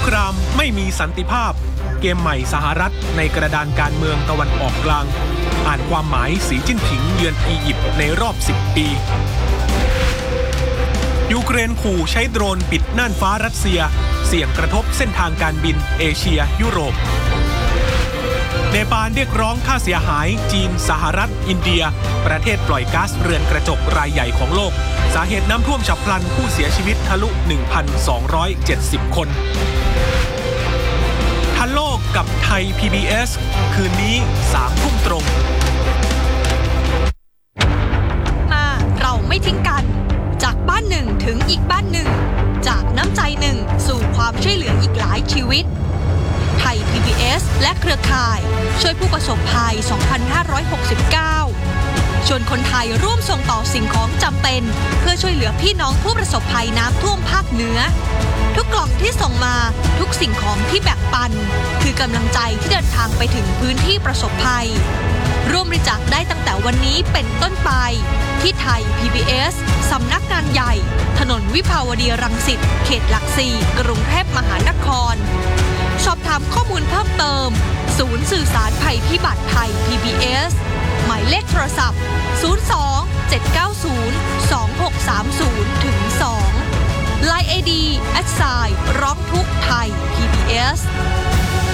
ครามไม่มีสันติภาพเกมใหม่สหรัฐในกระดานการเมืองตะวันออกกลางอ่านความหมายสีจิ้นผิงเยือนอียิปต์ในรอบ10 ปียูเครนขู่ใช้โดรนปิดน่านฟ้ารัสเซียเสี่ยงกระทบเส้นทางการบินเอเชียยุโรปเนปาลเรียกร้องค่าเสียหายจีนสหรัฐอินเดียประเทศปล่อยก๊าซเรือนกระจกรายใหญ่ของโลกสาเหตุน้ำท่วมฉับพลันผู้เสียชีวิตทะลุ 1,270 คนทันโลกกับไทย PBS คืนนี้ 3 ทุ่มตรงเราไม่ทิ้งกันจากบ้านหนึ่งถึงอีกบ้านหนึ่งจากน้ำใจหนึ่งสู่ความช่วยเหลืออีกหลายชีวิตไทย PBS และเครือข่ายช่วยผู้ประสบภัย 2569 ชวนคนไทยร่วมส่งต่อสิ่งของจำเป็นเพื่อช่วยเหลือพี่น้องผู้ประสบภัยน้ำท่วมภาคเหนือทุกกล่องที่ส่งมาทุกสิ่งของที่แบ่งปันคือกำลังใจที่เดินทางไปถึงพื้นที่ประสบภัยร่วมบริจาคได้ตั้งแต่วันนี้เป็นต้นไปที่ไทย PBS สำนักงานใหญ่ถนนวิภาวดีรังสิตเขตหลัก4กรุงเทพมหานครสอบถามข้อมูลเพิ่มเติมศูนย์สื่อสารภัยพิบัติไทย PBS หมายเลขโทรศัพท์ 02-790-2630-2 LINE ID @ ร้องทุกข์ไทย PBS